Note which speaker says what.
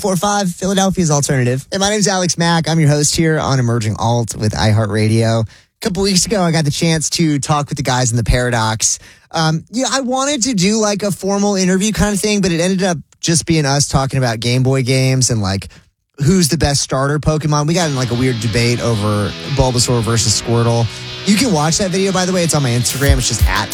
Speaker 1: 4-5, Philadelphia's alternative. And my name's Alex Mack. I'm your host here on Emerging Alt with iHeartRadio. A couple weeks ago, I got the chance to talk with the guys in the Paradox. I wanted to do like a formal interview kind of thing, but it ended up just being us talking about Game Boy games and like who's the best starter Pokemon. We got in like a weird debate over Bulbasaur versus Squirtle. You can watch that video, by the way. It's on my Instagram. It's just at